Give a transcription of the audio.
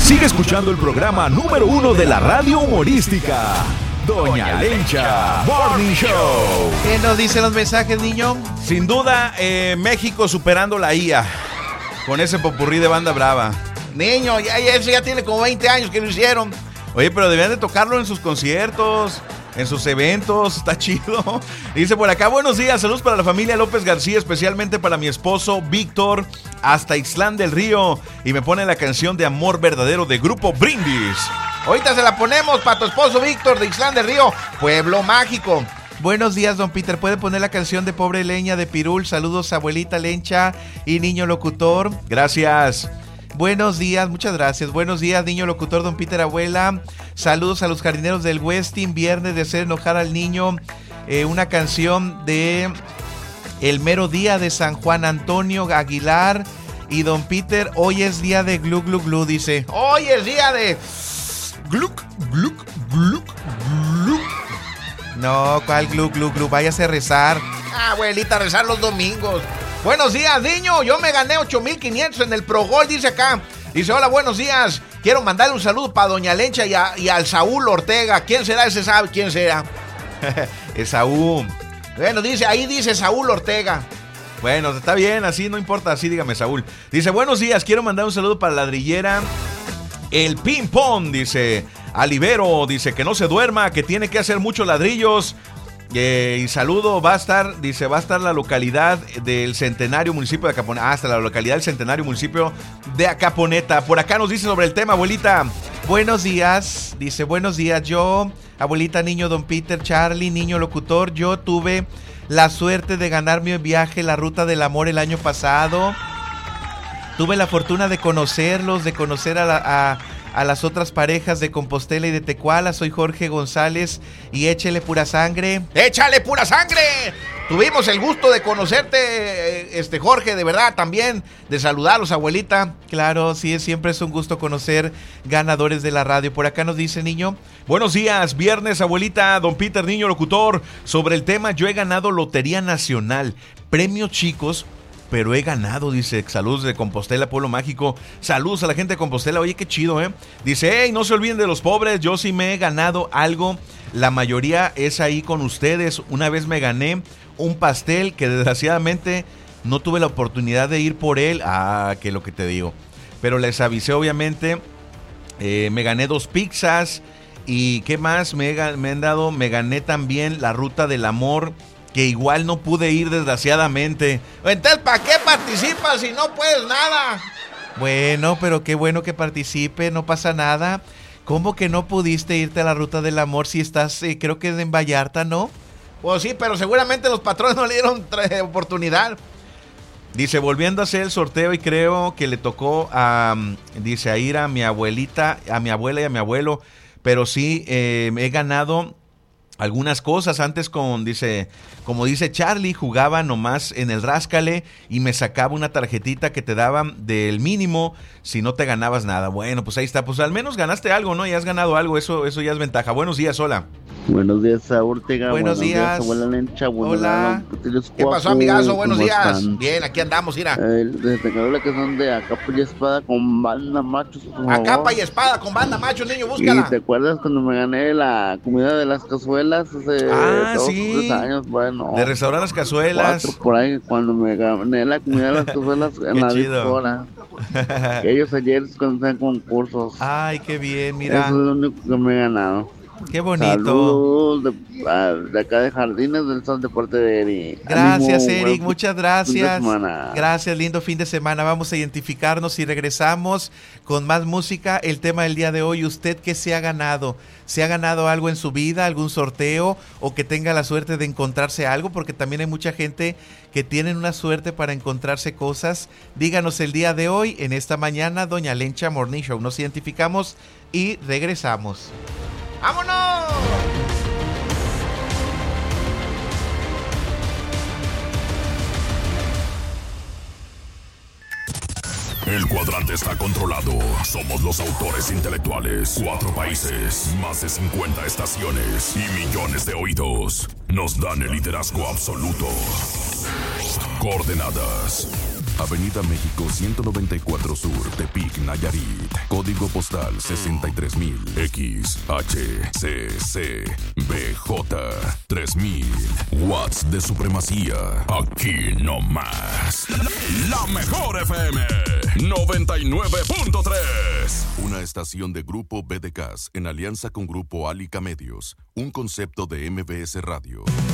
Sigue escuchando el programa número 1 de la radio humorística, Doña Lencha Morning Show. ¿Qué nos dicen los mensajes, niño? Sin duda, México superando la IA con ese popurrí de Banda Brava. Niño, eso ya tiene como 20 años que lo hicieron. Oye, pero debían de tocarlo en sus conciertos, en sus eventos, está chido. Dice por acá, buenos días, saludos para la familia López García, especialmente para mi esposo Víctor, hasta Ixtlán del Río. Y me pone la canción de Amor Verdadero de Grupo Brindis. Ahorita se la ponemos para tu esposo Víctor de Ixtlán del Río, Pueblo Mágico. Buenos días, don Peter. ¿Puede poner la canción de Pobre Leña de Pirul? Saludos, abuelita Lencha y niño locutor. Gracias. Buenos días, muchas gracias. Buenos días, niño locutor, don Peter, abuela. Saludos a los jardineros del Westin. Viernes de hacer enojar al niño. Una canción de El Mero Día de San Juan Antonio Aguilar. Y don Peter, hoy es día de glu glu glu, dice. Hoy es día de glu glu glu glu. No, ¿cuál glu glu glu? Váyase a rezar. Abuelita, rezar los domingos. Buenos días, niño. Yo me gané 8,500 en el Progol, dice acá. Dice, hola, buenos días. Quiero mandarle un saludo para Doña Lencha y al Saúl Ortega. ¿Quién será ese? ¿Sabe quién será? Esaú. Bueno, ahí dice Saúl Ortega. Bueno, está bien, así no importa, así dígame, Saúl. Dice, buenos días, quiero mandar un saludo para la ladrillera El Ping Pong, dice. Alibero, dice que no se duerma, que tiene que hacer muchos ladrillos. Y saludo, va a estar la localidad del Centenario, municipio de Acaponeta. Hasta la localidad del Centenario, municipio de Acaponeta. Por acá nos dice sobre el tema, abuelita. Buenos días, dice, buenos días. Yo, abuelita, niño, don Peter, Charlie, niño locutor, yo tuve la suerte de ganar mi viaje, la Ruta del Amor, el año pasado. Tuve la fortuna de conocerlos, de conocer a las otras parejas de Compostela y de Tecuala. Soy Jorge González y échele pura sangre. ¡Échale pura sangre! Tuvimos el gusto de conocerte, Jorge, de verdad, también, de saludarlos, abuelita. Claro, sí, siempre es un gusto conocer ganadores de la radio. Por acá nos dice, niño. Buenos días, viernes, abuelita, don Peter, niño locutor. Sobre el tema, yo he ganado Lotería Nacional, premios chicos, pero he ganado, dice. Saludos de Compostela, Pueblo Mágico. Saludos a la gente de Compostela. Oye, qué chido, Dice, hey, no se olviden de los pobres. Yo sí me he ganado algo. La mayoría es ahí con ustedes. Una vez me gané un pastel que desgraciadamente no tuve la oportunidad de ir por él. Que lo que te digo. Pero les avisé, obviamente. Me gané 2 pizzas. ¿Y qué más me han dado? Me gané también la Ruta del Amor, que igual no pude ir, desgraciadamente. Entonces, ¿para qué participas si no puedes nada? Bueno, pero qué bueno que participe, no pasa nada. ¿Cómo que no pudiste irte a la Ruta del Amor si estás, creo que es en Vallarta, ¿no? Pues sí, pero seguramente los patrones no le dieron oportunidad. Dice, volviendo a hacer el sorteo y creo que le tocó a ir a mi abuelita, a mi abuela y a mi abuelo. Pero sí, he ganado algunas cosas. Antes como dice Charlie, jugaba nomás en el ráscale y me sacaba una tarjetita que te daban del mínimo si no te ganabas nada. Bueno, pues ahí está, pues al menos ganaste algo, ¿no? Ya has ganado algo, eso ya es ventaja. Buenos días, hola. Buenos días, Saúl Ortega. Buenos días. Abuela Lencha. Hola. ¿Qué pasó, amigazo? Buenos días. Están? Bien, aquí andamos, mira. Desde la que son de A Capa y Espada con Banda Machos, por favor. A Capa y Espada con Banda Machos, niño, búscala. ¿Y te acuerdas cuando me gané la comida de las cazuelas hace 2 o 3 años? Bueno. De restaurar las cazuelas. 4 por ahí, cuando me gané la comida de las cazuelas en la discora. Ellos ayer cuando hacen concursos. Ay, qué bien, mira. Eso es lo único que me he ganado. Qué bonito. Saludos de acá de Jardines del Sol, de parte de Eric. Gracias, Eric, muchas gracias. Gracias, lindo fin de semana. Vamos a identificarnos y regresamos con más música. El tema del día de hoy, ¿usted qué se ha ganado? ¿Se ha ganado algo en su vida, algún sorteo o que tenga la suerte de encontrarse algo? Porque también hay mucha gente que tienen una suerte para encontrarse cosas. Díganos el día de hoy, en esta mañana, Doña Lencha Morning Show. Nos identificamos y regresamos. ¡Vámonos! El cuadrante está controlado. Somos los autores intelectuales. 4 países, más de 50 estaciones y millones de oídos nos dan el liderazgo absoluto. Coordenadas. Avenida México 194 Sur, Tepic, Nayarit. Código postal 63000. XHCCBJ 3000. Watts de supremacía. Aquí no más. La mejor FM 99.3. Una estación de Grupo BDCAS en alianza con Grupo Álica Medios. Un concepto de MBS Radio.